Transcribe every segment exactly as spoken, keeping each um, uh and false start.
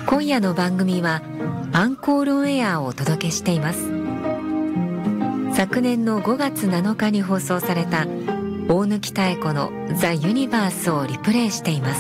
今夜の番組はアンコールオンエアをお届けしています。昨年のごがつなのかに放送された大貫妙子のザ・ユニバースをリプレイしています。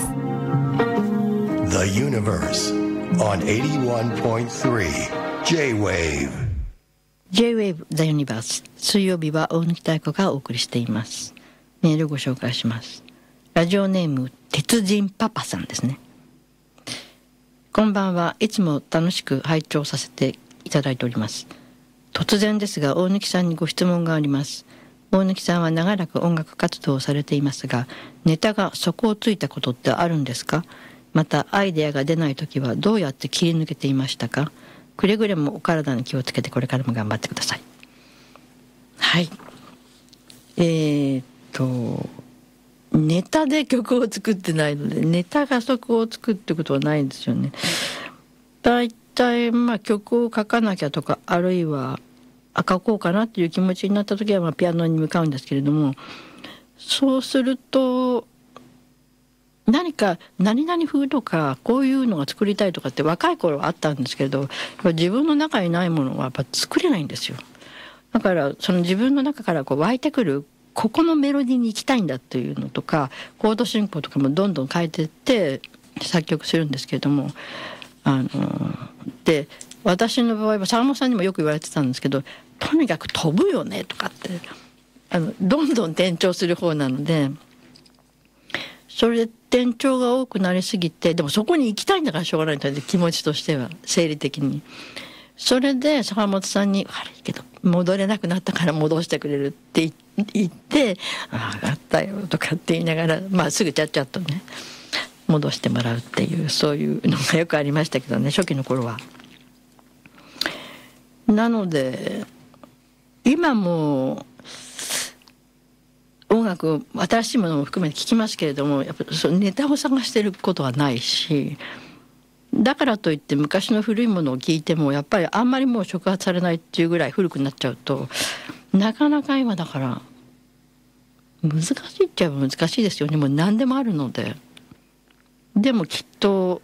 The Universe on エイティワンポイントスリー J-Wave J-Wave The Universe、 水曜日は大貫妙子がお送りしています。メールをご紹介します。ラジオネーム鉄人パパさんですね。こんばんは。いつも楽しく拝聴させていただいております。突然ですが大貫さんにご質問があります。大貫さんは長らく音楽活動をされていますが、ネタが底をついたことってあるんですか？またアイデアが出ないときはどうやって切り抜けていましたか？くれぐれもお体に気をつけてこれからも頑張ってください。はい。えーっとネタで曲を作ってないので、ネタが底をつくってことはないんですよね。だいたいまあ曲を書かなきゃとか、あるいはあ書こうかなっていう気持ちになった時はまあピアノに向かうんですけれども、そうすると何か何々風とかこういうのが作りたいとかって若い頃はあったんですけれど、自分の中にないものはやっぱ作れないんですよ。だからその自分の中からこう湧いてくるここのメロディーに行きたいんだというのとか、コード進行とかもどんどん変えていって作曲するんですけれども、あので私の場合は坂本さんにもよく言われてたんですけど、とにかく飛ぶよねとかってあのどんどん転調する方なので、それで転調が多くなりすぎて、でもそこに行きたいんだからしょうがないので、気持ちとしては生理的に。それで坂本さんに「悪いけど戻れなくなったから戻してくれる」って言って「ああ分かったよ」とかって言いながら、まあすぐちゃっちゃっとね戻してもらうっていう、そういうのがよくありましたけどね、初期の頃は。なので今も音楽新しいものも含めて聴きますけれども、やっぱりそのネタを探してることはないし、だからといって昔の古いものを聴いてもやっぱりあんまりもう触発されないっていうぐらい古くなっちゃうと、なかなか今だから難しいっちゃ難しいですよね。もう何でもあるので。でもきっと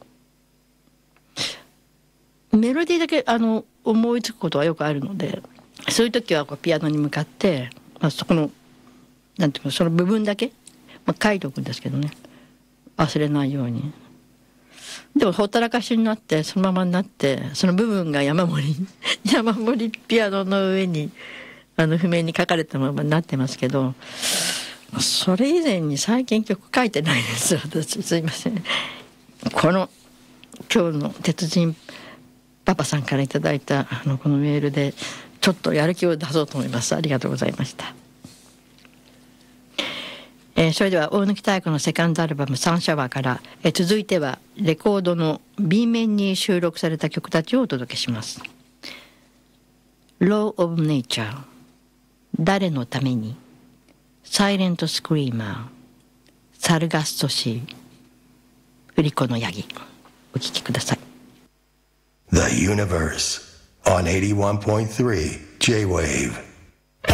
メロディーだけあの思いつくことはよくあるので、そういう時はこうピアノに向かって、まあ、そこのなんていうかその部分だけ、まあ、書いておくんですけどね、忘れないように。でもほったらかしになってそのままになって、その部分が山盛り山盛りピアノの上にあの譜面に書かれたままになってますけど、それ以前に最近曲書いてないです私。すいません。この今日の鉄人パパさんからいただいたあのこのメールでちょっとやる気を出そうと思います。ありがとうございました。えー、それでは大貫妙子のセカンドアルバムサンシャワーから、えー、続いてはレコードの B 面に収録された曲たちをお届けします。 Law of Nature、 誰のために、 Silent Screamer、 サルガストシー、売り子のヤギ。お聴きください。 The Universe on エイティワンポイントスリー J-Wave